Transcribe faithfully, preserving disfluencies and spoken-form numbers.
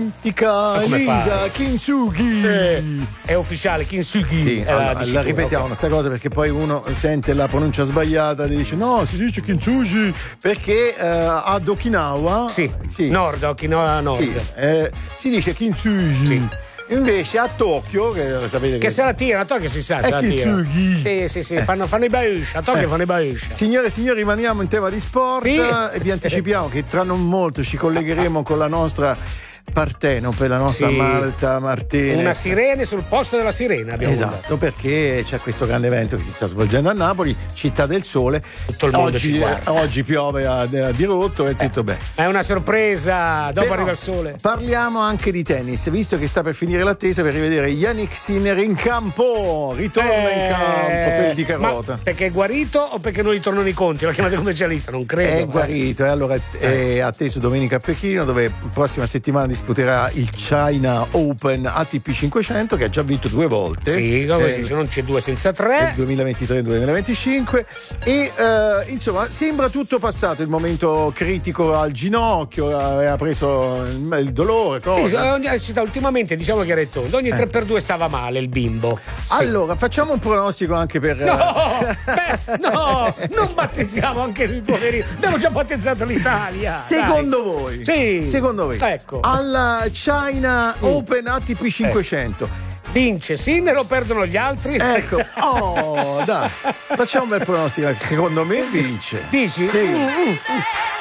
dimentica Elisa Kintsugi. Eh, è ufficiale, Kintsugi. Sì, la, allora, la ripetiamo questa okay. cosa perché poi uno sente la pronuncia sbagliata e dice no, si dice Kintsugi perché eh, ad Okinawa sì, sì. Nord, Okinawa Nord sì, eh, si dice Kintsugi sì. Invece a Tokyo, che sapete che, che se la tira, a Tokyo si sa, è Kintsugi. Sì, sì, sì, fanno, fanno i baiusci, a Tokyo eh. fanno i baiusci. Signore e signori, rimaniamo in tema di sport sì. e vi anticipiamo che tra non molto ci collegheremo con la nostra Partenope, la nostra sì. Marta Martinez. Una sirena sul posto della sirena abbiamo esatto mandato. Perché c'è questo grande evento che si sta svolgendo a Napoli, Città del Sole. Tutto il mondo oggi, ci guarda. Oggi piove a, a dirotto e eh, tutto bene. È una sorpresa, dopo Però, arriva il sole. Parliamo anche di tennis, visto che sta per finire l'attesa per rivedere Yannick Sinner in campo. Ritorna eh, in campo per il di Carota. Perché è guarito o perché non gli tornano i conti? Lo chiamate come specialista? Non credo. È guarito e allora è, è atteso domenica a Pechino, dove prossima settimana disputerà il China Open A T P cinquecento che ha già vinto due volte. Sì, come eh, si non c'è due senza tre. duemilaventitré e duemilaventicinque e eh, insomma sembra tutto passato, il momento critico al ginocchio, aveva preso il, il dolore. Cosa. Sì, ultimamente diciamo che era tondo, ogni eh. tre per due stava male il bimbo. Sì. Allora facciamo un pronostico anche per. No, beh, no, non battezziamo anche i poveri. Abbiamo già battezzato l'Italia. Secondo dai. voi? Sì. Secondo voi? Ecco. Alla China mm. Open A T P cinquecento. Eh. Vince Sinner o perdono gli altri? Ecco, oh, dai, facciamo un bel pronostico. Secondo me vince. Dici? Sì. Mm, mm, mm.